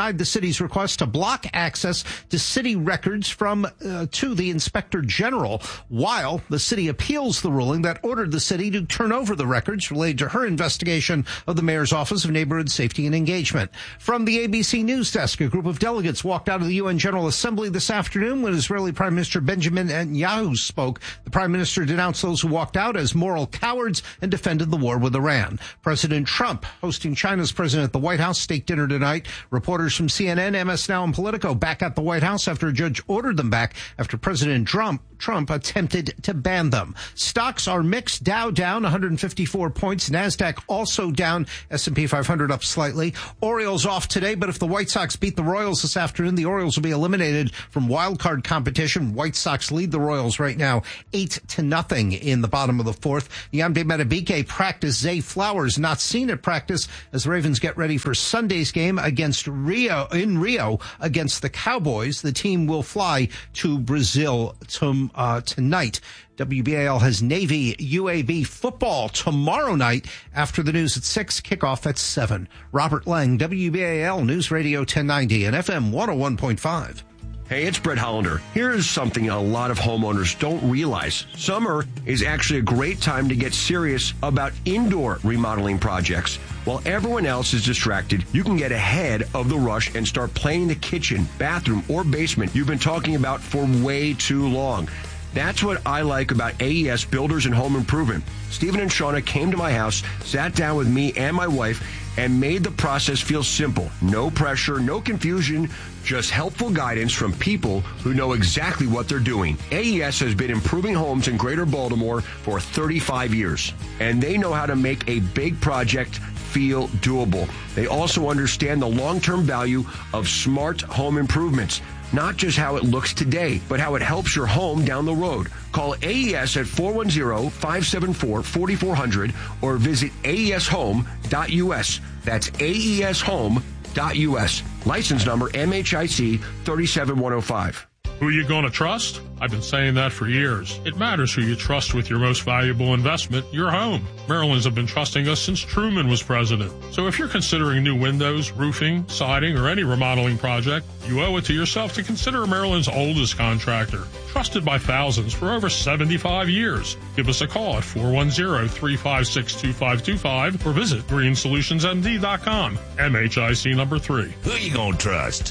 denied the city's request to block access to city records from uh, to the inspector general, while the city appeals the ruling that ordered the city to turn over the records related to her investigation of the mayor's Office of Neighborhood Safety and Engagement. From the A B C News Desk, a group of delegates walked out of the U N General Assembly this afternoon when Israeli Prime Minister Benjamin Netanyahu spoke. The Prime Minister denounced those who walked out as moral cowards and defended the war with Iran. President Trump hosting China's president at the White House steak dinner tonight. Reporters from C N N, M S Now, and Politico back at the White House after a judge ordered them back after President Trump Trump attempted to ban them. Stocks are mixed. Dow down one hundred fifty-four points. NASDAQ also down. S and P five hundred up slightly. Orioles off today, but if the White Sox beat the Royals this afternoon, the Orioles will be eliminated from wild card competition. White Sox lead the Royals right now eight to nothing in the bottom of the fourth. Yamde Metabike practice. Zay Flowers not seen at practice as the Ravens get ready for Sunday's game against Rio in Rio against the Cowboys. The team will fly to Brazil to, uh, tonight. W B A L has Navy U A B football tomorrow night after the news at six, kickoff at seven. Robert Lang, W B A L News Radio ten ninety and F M one oh one point five. Hey, it's Brett Hollander. Here's something a lot of homeowners don't realize. Summer is actually a great time to get serious about indoor remodeling projects. While everyone else is distracted, you can get ahead of the rush and start planning the kitchen, bathroom, or basement you've been talking about for way too long. That's what I like about A E S Builders and Home Improvement. Stephen and Shauna came to my house, sat down with me and my wife, and made the process feel simple. No pressure, no confusion, just helpful guidance from people who know exactly what they're doing. A E S has been improving homes in Greater Baltimore for thirty-five years, and they know how to make a big project feel doable. They also understand the long-term value of smart home improvements. Not just how it looks today, but how it helps your home down the road. Call A E S at four one zero, five seven four, four four zero zero or visit A E S home dot U S. That's A E S home dot U S. License number M H I C three seven one oh five. Who are you going to trust? I've been saying that for years. It matters who you trust with your most valuable investment, your home. Maryland's have been trusting us since Truman was president. So if you're considering new windows, roofing, siding, or any remodeling project, you owe it to yourself to consider Maryland's oldest contractor. Trusted by thousands for over seventy-five years. Give us a call at four one zero, three five six, two five two five or visit green solutions M D dot com. M H I C number three. Who you gonna trust?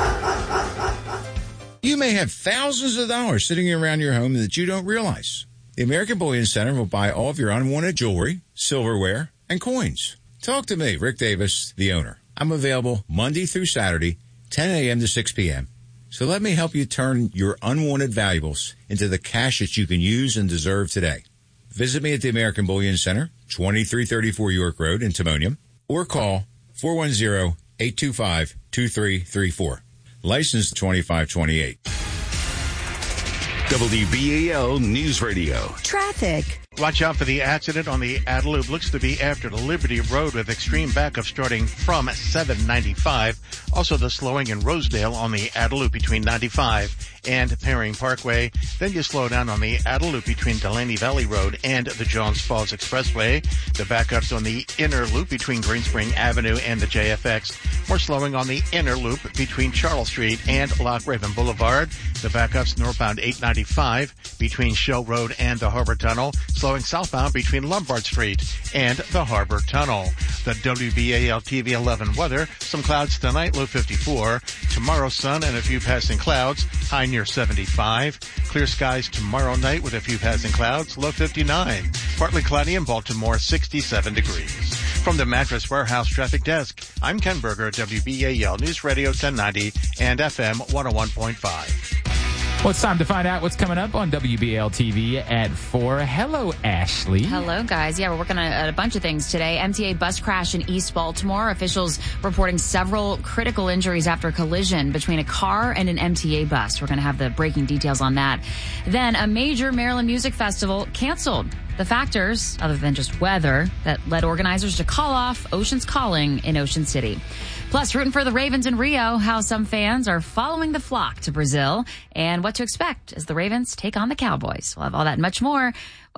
You may have thousands of dollars sitting around your home that you don't realize. The American Bullion Center will buy all of your unwanted jewelry, silverware, and coins. Talk to me, Rick Davis, the owner. I'm available Monday through Saturday, ten a.m. to six p.m. So let me help you turn your unwanted valuables into the cash that you can use and deserve today. Visit me at the American Bullion Center, twenty-three thirty-four York Road in Timonium, or call four one zero, eight two five, two three three four. License twenty-five twenty-eight. W B A L News Radio. Traffic. Watch out for the accident on the Adelup. Looks to be after the Liberty Road with extreme backup starting from seven ninety-five. Also the slowing in Rosedale on the Adelup between ninety-five and Perring Parkway. Then you slow down on the Adelup between Delaney Valley Road and the Johns Falls Expressway. The backups on the inner loop between Green Spring Avenue and the J F X. More slowing on the inner loop between Charles Street and Loch Raven Boulevard. The backups northbound eight ninety-five between Shell Road and the Harbor Tunnel. Slowing southbound between Lombard Street and the Harbor Tunnel. The W B A L T V eleven weather. Some clouds tonight, low fifty-four. Tomorrow, sun and a few passing clouds, high near seventy-five. Clear skies tomorrow night with a few passing clouds, low fifty-nine. Partly cloudy in Baltimore, sixty-seven degrees. From the Mattress Warehouse Traffic Desk, I'm Ken Berger, W B A L News Radio ten ninety and F M one oh one point five. Well, it's time to find out what's coming up on W B A L T V at four. Hello, Ashley. Hello, guys. Yeah, we're working on a bunch of things today. M T A bus crash in East Baltimore. Officials reporting several critical injuries after a collision between a car and an M T A bus. We're going to have the breaking details on that. Then a major Maryland music festival canceled. The factors, other than just weather, that led organizers to call off Ocean's Calling in Ocean City. Plus, rooting for the Ravens in Rio, how some fans are following the flock to Brazil, and what to expect as the Ravens take on the Cowboys. We'll have all that and much more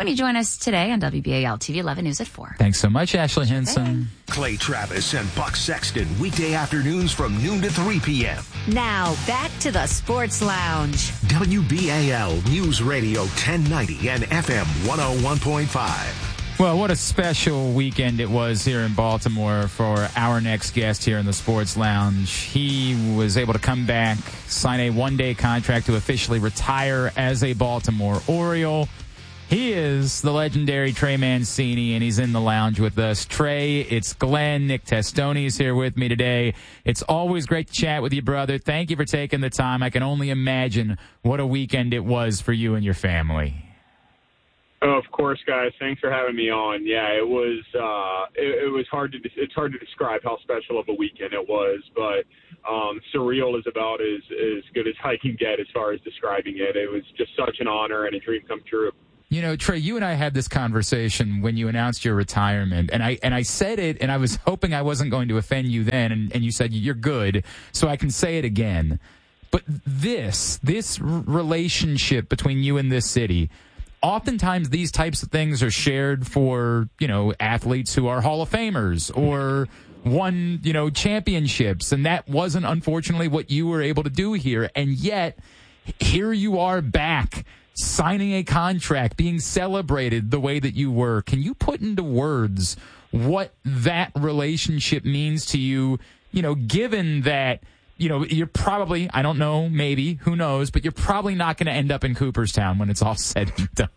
when you join us today on W B A L T V eleven News at four. Thanks so much, Ashley Henson. Clay Travis and Buck Sexton, weekday afternoons from noon to three p.m. Now, back to the Sports Lounge. W B A L News Radio ten ninety and F M one oh one point five. Well, what a special weekend it was here in Baltimore for our next guest here in the Sports Lounge. He was able to come back, sign a one-day contract to officially retire as a Baltimore Oriole. He is the legendary Trey Mancini, and he's in the lounge with us. Trey, it's Glenn. Nick Testoni is here with me today. It's always great to chat with you, brother. Thank you for taking the time. I can only imagine what a weekend it was for you and your family. Oh, of course, guys. Thanks for having me on. Yeah, it was uh, it, it was hard to it's hard to describe how special of a weekend it was, but um, surreal is about as as good as I can get as far as describing it. It was just such an honor and a dream come true. You know, Trey, you and I had this conversation when you announced your retirement, and I and I said it, and I was hoping I wasn't going to offend you then, and, and you said you're good, so I can say it again. But this this relationship between you and this city. Oftentimes these types of things are shared for, you know, athletes who are Hall of Famers or won, you know, championships. And that wasn't, unfortunately, what you were able to do here. And yet, here you are back, signing a contract, being celebrated the way that you were. Can you put into words what that relationship means to you, you know, given that, you know, you're probably, I don't know, maybe, who knows, but you're probably not going to end up in Cooperstown when it's all said and done.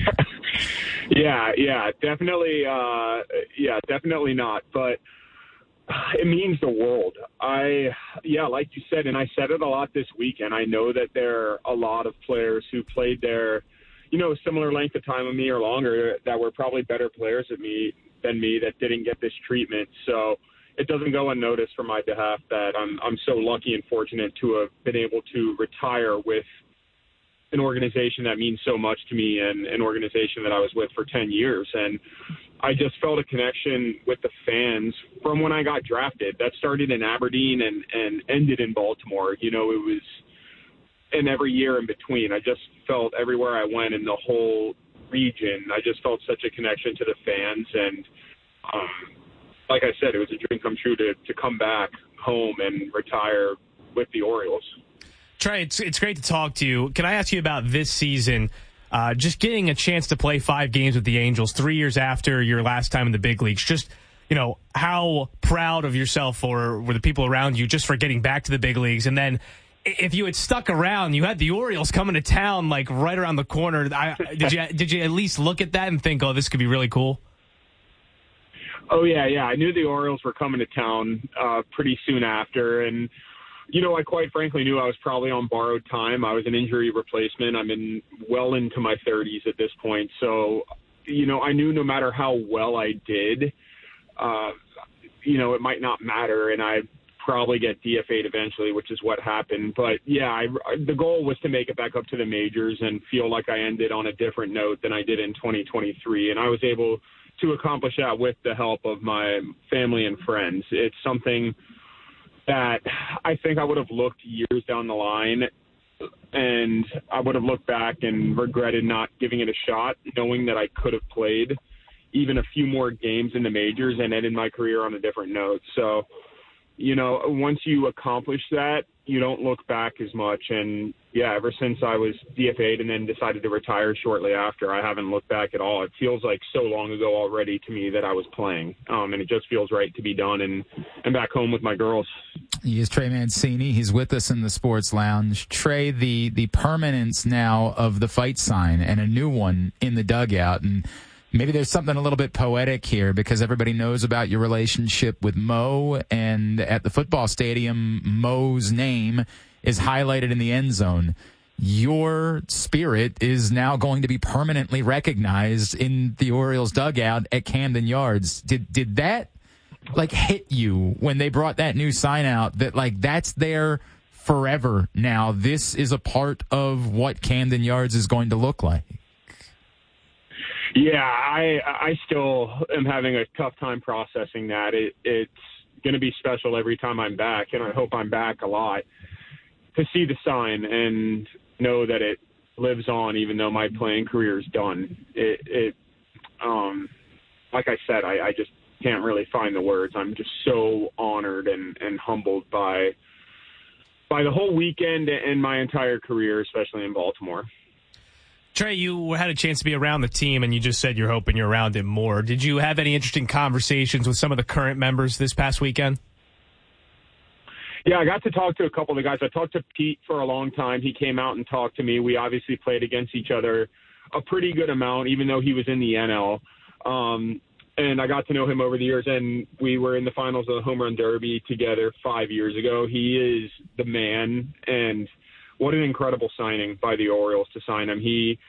yeah, yeah, definitely, uh, yeah, definitely not. But it means the world. I, yeah, like you said, and I said it a lot this weekend. I know that there are a lot of players who played there, you know, a similar length of time of me or longer that were probably better players than me, than me that didn't get this treatment. So it doesn't go unnoticed for my behalf that I'm I'm so lucky and fortunate to have been able to retire with an organization that means so much to me and an organization that I was with for ten years. And I just felt a connection with the fans from when I got drafted. That started in Aberdeen and, and ended in Baltimore. You know, it was and every year in between. I just felt everywhere I went in the whole region, I just felt such a connection to the fans. And um like I said, it was a dream come true to, to come back home and retire with the Orioles. Trey, it's, it's great to talk to you. Can I ask you about this season? Uh, just getting a chance to play five games with the Angels three years after your last time in the big leagues. Just, you know, how proud of yourself or were the people around you just for getting back to the big leagues? And then if you had stuck around, you had the Orioles coming to town like right around the corner. I, did you did you at least look at that and think, oh, this could be really cool? Oh, yeah, yeah. I knew the Orioles were coming to town uh, pretty soon after. And, you know, I quite frankly knew I was probably on borrowed time. I was an injury replacement. I'm in well into my thirties at this point. So, you know, I knew no matter how well I did, uh, you know, it might not matter. And I'd probably get D F A'd eventually, which is what happened. But, yeah, I, the goal was to make it back up to the majors and feel like I ended on a different note than I did in twenty twenty-three. And I was able to accomplish that with the help of my family and friends. It's something that I think I would have looked years down the line and I would have looked back and regretted not giving it a shot, knowing that I could have played even a few more games in the majors and ended my career on a different note. So, you know, once you accomplish that, you don't look back as much. And, yeah, ever since I was D F A'd and then decided to retire shortly after, I haven't looked back at all. It feels like so long ago already to me that I was playing, um, and it just feels right to be done and, and back home with my girls. He is Trey Mancini. He's with us in the Sports Lounge. Trey, the, the permanence now of the fight sign and a new one in the dugout, and maybe there's something a little bit poetic here because everybody knows about your relationship with Mo, and at the football stadium, Mo's name is highlighted in the end zone. Your spirit is now going to be permanently recognized in the Orioles dugout at Camden Yards. Did did that like hit you when they brought that new sign out that like that's there forever now? This is a part of what Camden Yards is going to look like. Yeah, I I still am having a tough time processing that. It, it's going to be special every time I'm back, and I hope I'm back a lot to see the sign and know that it lives on, even though my playing career is done. It, it um, like I said, I, I just can't really find the words. I'm just so honored and, and humbled by by the whole weekend and my entire career, especially in Baltimore. Trey, you had a chance to be around the team, and you just said you're hoping you're around it more. Did you have any interesting conversations with some of the current members this past weekend? Yeah, I got to talk to a couple of the guys. I talked to Pete for a long time. He came out and talked to me. We obviously played against each other a pretty good amount, even though he was in the N L. Um, and I got to know him over the years, and we were in the finals of the Home Run Derby together five years ago. He is the man, and what an incredible signing by the Orioles to sign him. He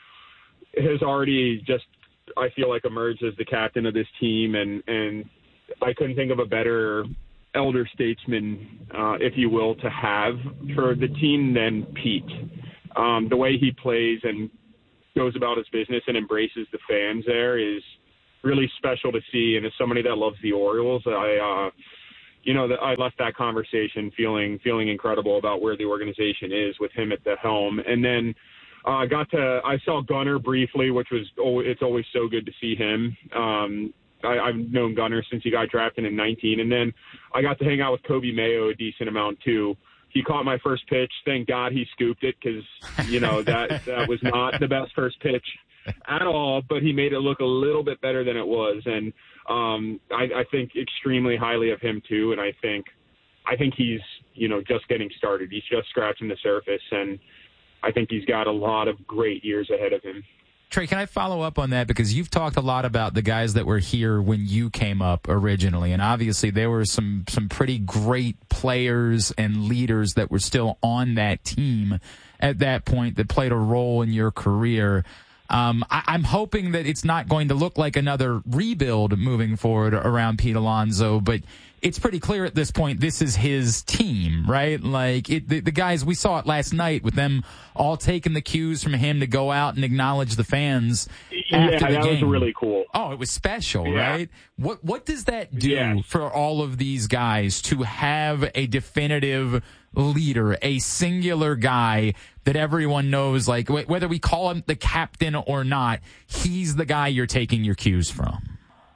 has already just, I feel like, emerged as the captain of this team, and, and I couldn't think of a better elder statesman, uh, if you will, to have for the team than Pete. Um, the way he plays and goes about his business and embraces the fans there is really special to see. And as somebody that loves the Orioles, I, uh, you know, I left that conversation feeling feeling incredible about where the organization is with him at the helm. And then I uh, got to I saw Gunnar briefly, which was oh, it's always so good to see him. Um, I, I've known Gunnar since he got drafted in nineteen, and then I got to hang out with Kobe Mayo a decent amount too. He caught my first pitch. Thank God he scooped it, because you know that that was not the best first pitch at all, but he made it look a little bit better than it was. And um, I, I think extremely highly of him too. And I think, I think he's, you know, just getting started. He's just scratching the surface, and I think he's got a lot of great years ahead of him. Trey, can I follow up on that? Because you've talked a lot about the guys that were here when you came up originally, and obviously there were some, some pretty great players and leaders that were still on that team at that point that played a role in your career. Um, I, I'm hoping that it's not going to look like another rebuild moving forward around Pete Alonso, but it's pretty clear at this point this is his team, right? Like it, the, the guys, we saw it last night with them all taking the cues from him to go out and acknowledge the fans after yeah, the that game. was really cool. Oh, it was special, yeah. right? What what does that do yes. for all of these guys to have a definitive leader, a singular guy that everyone knows, like whether we call him the captain or not, he's the guy you're taking your cues from?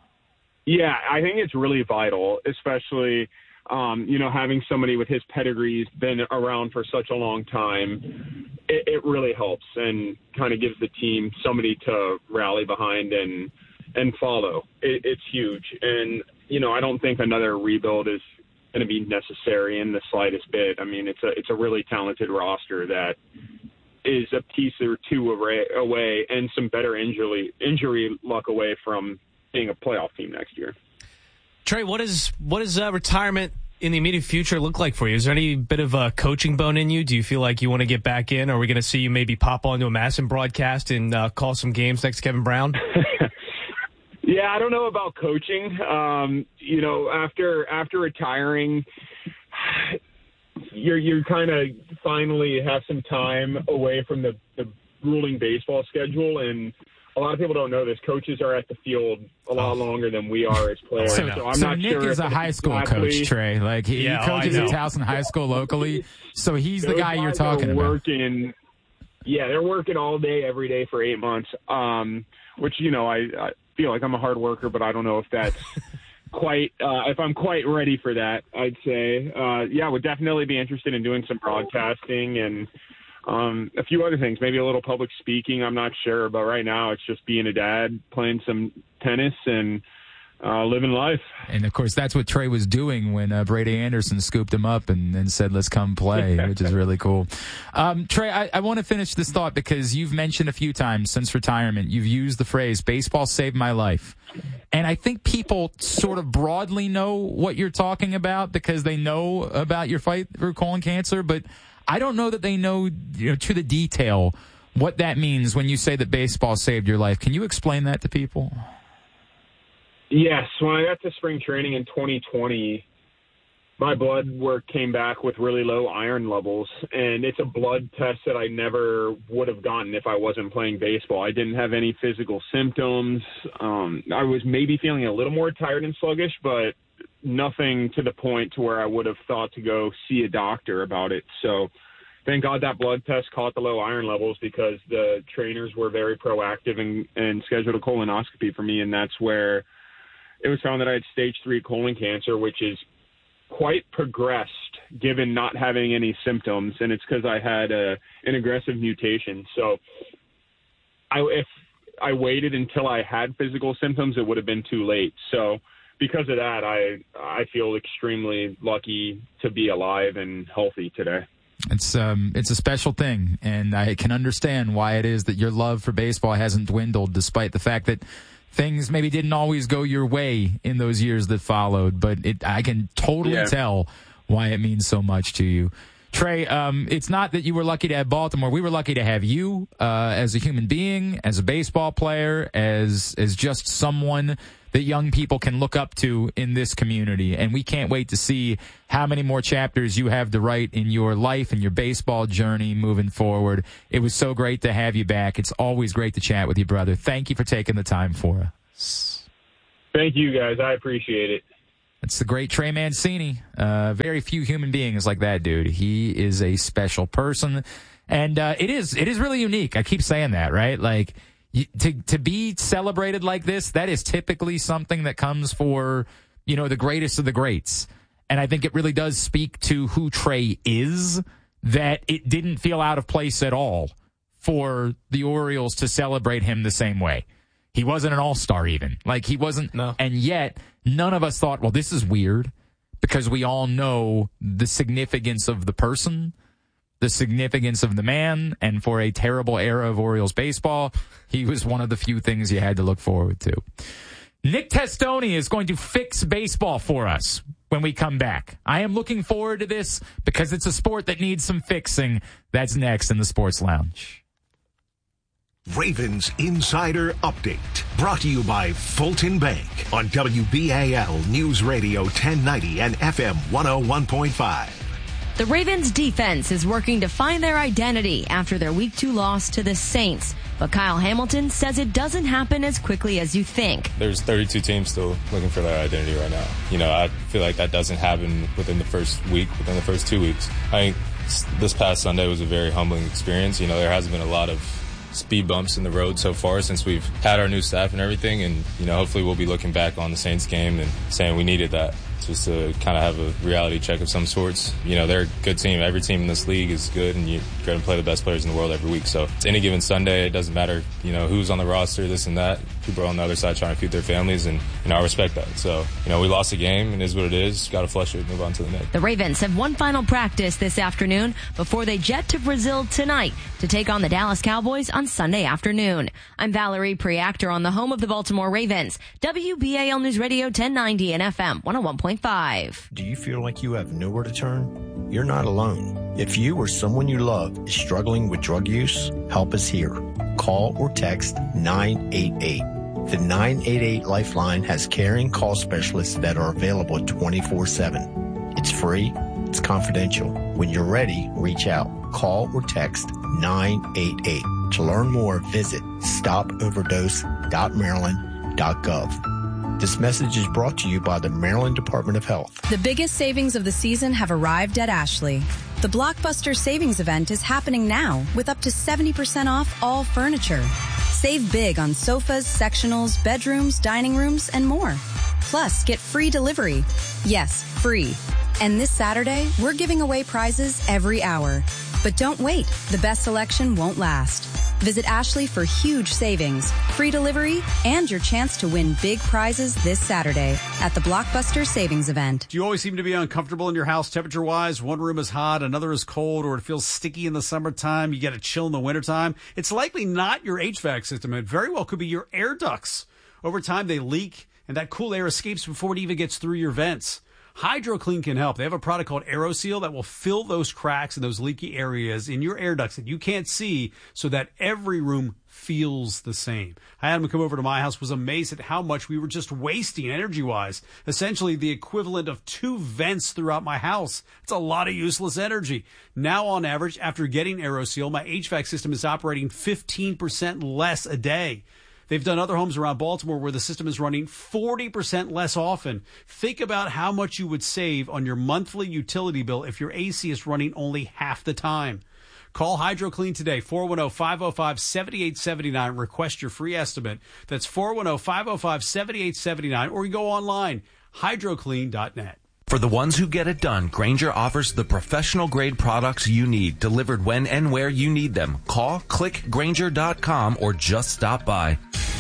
Yeah, I think it's really vital, especially, um, you know, having somebody with his pedigree been around for such a long time. It, it really helps and kind of gives the team somebody to rally behind and and follow. It, it's huge. And, you know, I don't think another rebuild is going to be necessary in the slightest bit. I mean, it's a it's a really talented roster that is a piece or two away, away and some better injury injury luck away from being a playoff team next year. Trey, what is what does uh, retirement in the immediate future look like for you? Is there any bit of a coaching bone in you? Do you feel like you want to get back in? Or are we going to see you maybe pop onto a Masson broadcast and uh, call some games next to Kevin Brown? Yeah, I don't know about coaching. Um, you know, after after retiring, you're you're kind of finally have some time away from the, the grueling baseball schedule, and a lot of people don't know this. Coaches are at the field a lot longer than we are as players. So, so I'm so not Nick sure is a high school exactly, coach, Trey. Like he, yeah, he coaches oh, at Towson High School locally. So he's the guy you're guys talking are about. Working, yeah, they're working all day, every day for eight months. Um, which you know, I, I feel like I'm a hard worker, but I don't know if that's quite uh, if I'm quite ready for that. I'd say, uh, yeah, would definitely be interested in doing some broadcasting and. Um, a few other things, maybe a little public speaking. I'm not sure, but right now it's just being a dad, playing some tennis, and uh, living life. And of course, that's what Trey was doing when uh, Brady Anderson scooped him up and, and said, "Let's come play," which is really cool. Um, Trey, I, I want to finish this thought because you've mentioned a few times since retirement, you've used the phrase "baseball saved my life," and I think people sort of broadly know what you're talking about because they know about your fight for colon cancer, but I don't know that they know, you know, to the detail what that means when you say that baseball saved your life. Can you explain that to people? Yes. When I got to spring training in twenty twenty, my blood work came back with really low iron levels, and it's a blood test that I never would have gotten if I wasn't playing baseball. I didn't have any physical symptoms. Um, I was maybe feeling a little more tired and sluggish, but nothing to the point to where I would have thought to go see a doctor about it. So thank God that blood test caught the low iron levels, because the trainers were very proactive and, and scheduled a colonoscopy for me. And that's where it was found that I had stage three colon cancer, which is quite progressed given not having any symptoms. And it's because I had a, an aggressive mutation. So I, if I waited until I had physical symptoms, it would have been too late. So because of that, I, I feel extremely lucky to be alive and healthy today. It's um it's a special thing, and I can understand why it is that your love for baseball hasn't dwindled, despite the fact that things maybe didn't always go your way in those years that followed. But it I can totally yeah. tell why it means so much to you. Trey, um, it's not that you were lucky to have Baltimore. We were lucky to have you uh, as a human being, as a baseball player, as as just someone that young people can look up to in this community. And we can't wait to see how many more chapters you have to write in your life and your baseball journey moving forward. It was so great to have you back. It's always great to chat with you, brother. Thank you for taking the time for us. Thank you, guys. I appreciate it. It's the great Trey Mancini. Uh, very few human beings like that, dude. He is a special person. And uh, it is it is really unique. I keep saying that, right? Like, you, to to be celebrated like this, that is typically something that comes for, you know, the greatest of the greats. And I think it really does speak to who Trey is, that it didn't feel out of place at all for the Orioles to celebrate him the same way. He wasn't an all-star even. Like, he wasn't. No. And yet, none of us thought, well, this is weird, because we all know the significance of the person, the significance of the man, and for a terrible era of Orioles baseball, he was one of the few things you had to look forward to. Nick Testoni is going to fix baseball for us when we come back. I am looking forward to this because it's a sport that needs some fixing. That's next in the Sports Lounge. Ravens Insider Update, brought to you by Fulton Bank on W B A L News Radio ten ninety and F M one oh one point five. The Ravens defense is working to find their identity after their week two loss to the Saints. But Kyle Hamilton says it doesn't happen as quickly as you think. There's thirty-two teams still looking for their identity right now. You know, I feel like that doesn't happen within the first week, within the first two weeks. I think this past Sunday was a very humbling experience. You know, there hasn't been a lot of speed bumps in the road so far since we've had our new staff and everything. And, you know, hopefully we'll be looking back on the Saints game and saying we needed that, just to kind of have a reality check of some sorts. You know, they're a good team. Every team in this league is good, and you're going to play the best players in the world every week. So it's any given Sunday. It doesn't matter, you know, who's on the roster, this and that. People are on the other side trying to feed their families, and, you know, I respect that. So, you know, we lost a game, and it is what it is. Got to flush it, move on to the next. The Ravens have one final practice this afternoon before they jet to Brazil tonight to take on the Dallas Cowboys on Sunday afternoon. I'm Valerie Preactor on the home of the Baltimore Ravens, W B A L News Radio ten ninety and F M one oh one point five. Do you feel like you have nowhere to turn? You're not alone. If you or someone you love is struggling with drug use, help is here. Call or text nine eight eight. The nine eight eight Lifeline has caring call specialists that are available twenty-four seven. It's free. It's confidential. When you're ready, reach out. Call or text nine eight eight. To learn more, visit stop overdose dot maryland dot gov. This message is brought to you by the Maryland Department of Health. The biggest savings of the season have arrived at Ashley. The Blockbuster Savings Event is happening now with up to seventy percent off all furniture. Save big on sofas, sectionals, bedrooms, dining rooms, and more. Plus, get free delivery. Yes, free. And this Saturday, we're giving away prizes every hour. But don't wait. The best selection won't last. Visit Ashley for huge savings, free delivery, and your chance to win big prizes this Saturday at the Blockbuster Savings Event. Do you always seem to be uncomfortable in your house temperature-wise? One room is hot, another is cold, or it feels sticky in the summertime, you get a chill in the wintertime? It's likely not your H V A C system. It very well could be your air ducts. Over time, they leak, and that cool air escapes before it even gets through your vents. HydroClean can help. They have a product called AeroSeal that will fill those cracks and those leaky areas in your air ducts that you can't see so that every room feels the same. I had him come over to my house, was amazed at how much we were just wasting energy-wise. Essentially the equivalent of two vents throughout my house. It's a lot of useless energy. Now, on average, after getting AeroSeal, my H V A C system is operating fifteen percent less a day. They've done other homes around Baltimore where the system is running forty percent less often. Think about how much you would save on your monthly utility bill if your A C is running only half the time. Call HydroClean today, four one zero, five zero five, seven eight seven nine. Request your free estimate. That's four one zero, five zero five, seven eight seven nine. Or you go online, hydroclean dot net. For the ones who get it done, Grainger offers the professional-grade products you need, delivered when and where you need them. Call, click Grainger dot com, or just stop by.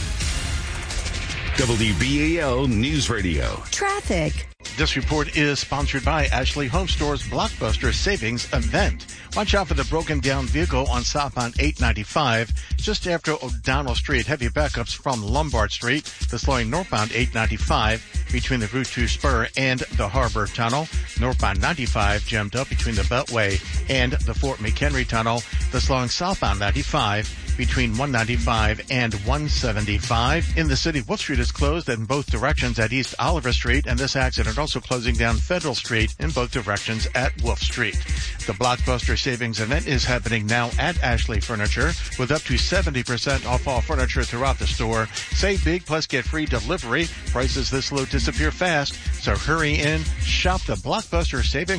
W B A L News Radio. Traffic. This report is sponsored by Ashley Home Store's Blockbuster Savings Event. Watch out for the broken down vehicle on southbound eight ninety-five, just after O'Donnell Street. Heavy backups from Lombard Street to slowing northbound eight ninety-five between the Route two spur and the Harbor Tunnel. Northbound ninety-five jammed up between the Beltway and the Fort McHenry Tunnel. The slowing southbound ninety-five between one ninety-five and one seventy-five. In the city, Wolf Street is closed in both directions at East Oliver Street, and this accident also closing down Federal Street in both directions at Wolf Street. The Blockbuster Savings Event is happening now at Ashley Furniture with up to seventy percent off all furniture throughout the store. Save big plus get free delivery. Prices this low disappear fast, so hurry in. Shop the Blockbuster Savings